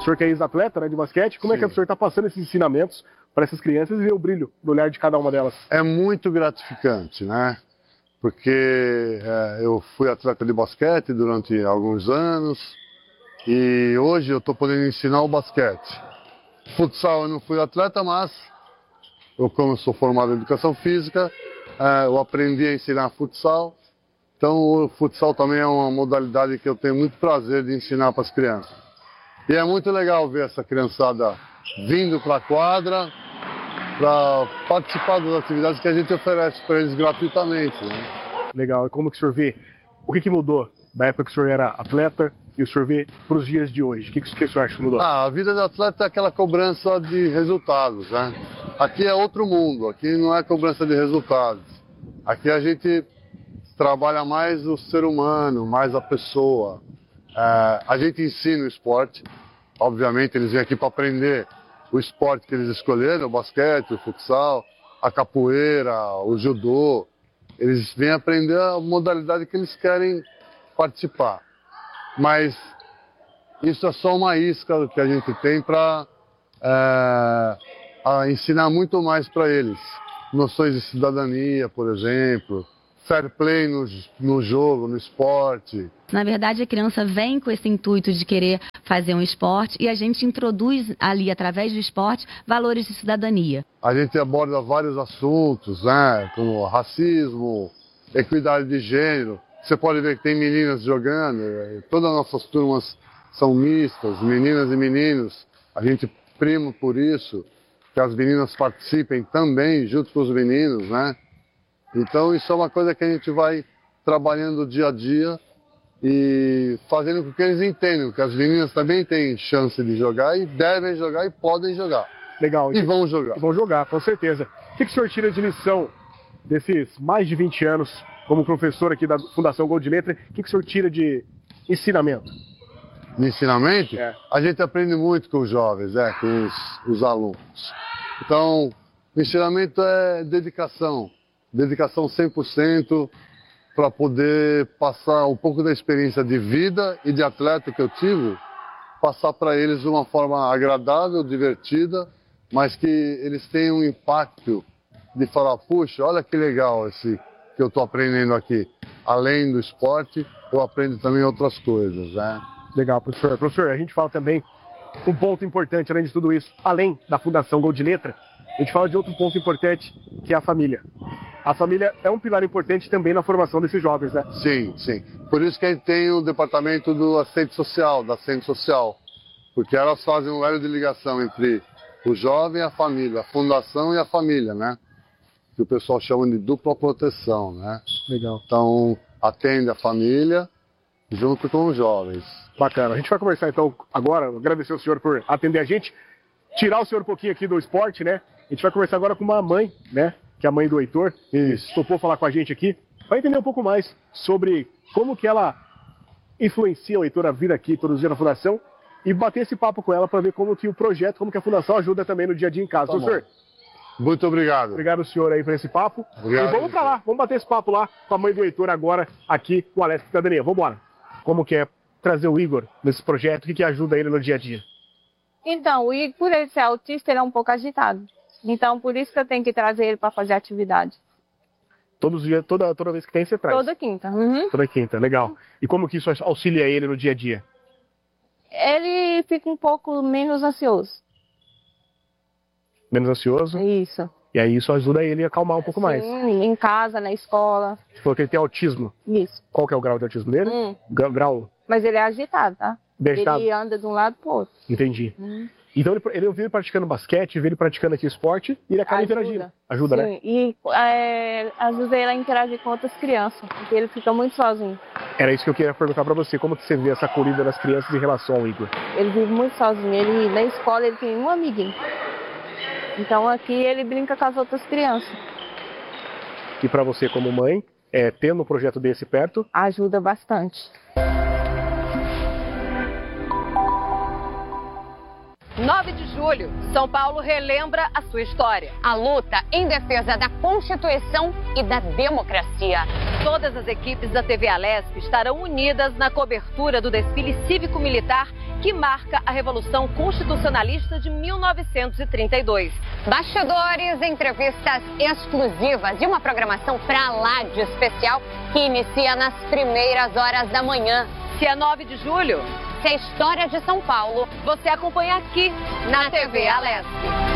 senhor que é ex-atleta, né, de basquete, como é que o senhor está passando esses ensinamentos para essas crianças e ver o brilho no olhar de cada uma delas? É muito gratificante, né? Porque eu fui atleta de basquete durante alguns anos e hoje eu estou podendo ensinar o basquete. Futsal eu não fui atleta, mas como eu sou formado em educação física, eu aprendi a ensinar futsal. Então o futsal também é uma modalidade que eu tenho muito prazer de ensinar para as crianças. E é muito legal ver essa criançada vindo para a quadra para participar das atividades que a gente oferece para eles gratuitamente, né? Legal. E como que o senhor vê? O que mudou da época que o senhor era atleta e o senhor vê para os dias de hoje? O que o senhor acha que mudou? A vida de atleta é aquela cobrança de resultados, né? Aqui é outro mundo, aqui não é cobrança de resultados. Aqui a gente trabalha mais o ser humano, mais a pessoa. A gente ensina o esporte, obviamente eles vêm aqui para aprender o esporte que eles escolheram, o basquete, o futsal, a capoeira, o judô. Eles vêm aprender a modalidade que eles querem participar. Mas isso é só uma isca que a gente tem para ensinar muito mais para eles. Noções de cidadania, por exemplo, fair play no jogo, no esporte. Na verdade, a criança vem com esse intuito de querer fazer um esporte e a gente introduz ali, através do esporte, valores de cidadania. A gente aborda vários assuntos, né, como racismo, equidade de gênero. Você pode ver que tem meninas jogando, todas as nossas turmas são mistas, meninas e meninos. A gente prima por isso, que as meninas participem também, junto com os meninos, né? Então isso é uma coisa que a gente vai trabalhando dia a dia e fazendo com que eles entendam que as meninas também têm chance de jogar e devem jogar e podem jogar. Legal. E vão jogar. Vão jogar, com certeza. O que o senhor tira de lição desses mais de 20 anos como professor aqui da Fundação Gol de Letra? O que o senhor tira de ensinamento? De ensinamento? A gente aprende muito com os jovens, com os alunos. Então, o ensinamento é dedicação. Dedicação 100% para poder passar um pouco da experiência de vida e de atleta que eu tive, passar para eles de uma forma agradável, divertida, mas que eles tenham um impacto de falar, puxa, olha que legal esse que eu estou aprendendo aqui. Além do esporte, eu aprendo também outras coisas, né? Legal, professor. Professor, a gente fala também um ponto importante, além de tudo isso, além da Fundação Gol de Letra, a gente fala de outro ponto importante, que é a família. A família é um pilar importante também na formação desses jovens, né? Sim, sim. Por isso que a gente tem o departamento do assistente social, da assistente social. Porque elas fazem um elo de ligação entre o jovem e a família, a fundação e a família, né? Que o pessoal chama de dupla proteção, né? Legal. Então, atende a família junto com os jovens. Bacana. A gente vai conversar então agora, agradecer ao senhor por atender a gente, tirar o senhor um pouquinho aqui do esporte, né? A gente vai conversar agora com uma mãe, né? Que é a mãe do Heitor, que topou falar com a gente aqui, para entender um pouco mais sobre como que ela influencia o Heitor a vir aqui todos os dias na Fundação e bater esse papo com ela para ver como que o projeto, como que a Fundação ajuda também no dia a dia em casa. Professor, muito obrigado. Obrigado, senhor, aí por esse papo. Obrigado, e vamos para lá, vamos bater esse papo lá com a mãe do Heitor agora, aqui no Alerta Cidadania. Vamos embora. Como que é trazer o Igor nesse projeto, o que ajuda ele no dia a dia? Então, o Igor, por ele ser autista, ele é um pouco agitado. Então, por isso que eu tenho que trazer ele para fazer atividade. Todos os dias, toda vez que tem, você traz? Toda quinta. Uhum. Toda quinta, legal. E como que isso auxilia ele no dia a dia? Ele fica um pouco menos ansioso. Menos ansioso? Isso. E aí isso ajuda ele a acalmar um pouco mais. Em casa, na escola. Você falou que ele tem autismo. Isso. Qual que é o grau de autismo dele? Grau? Mas ele é agitado, tá? Agitado? Ele anda de um lado pro outro. Entendi. Então ele ouviu ele praticando basquete, vê ele praticando aqui esporte e ele acaba interagindo. Ajuda, sim, né? E ajuda ele a interagir com outras crianças, porque ele fica muito sozinho. Era isso que eu queria perguntar pra você. Como que você vê essa acolhida das crianças em relação ao Igor? Ele vive muito sozinho. Ele, na escola ele tem um amiguinho. Então aqui ele brinca com as outras crianças. E pra você como mãe, tendo um projeto desse perto? Ajuda bastante. 9 de julho, São Paulo relembra a sua história. A luta em defesa da Constituição e da democracia. Todas as equipes da TV Alesp estarão unidas na cobertura do desfile cívico-militar que marca a Revolução Constitucionalista de 1932. Bastidores, entrevistas exclusivas e uma programação pra lá de especial que inicia nas primeiras horas da manhã. Se é 9 de julho, se é a história de São Paulo, você acompanha aqui na TV Alesc.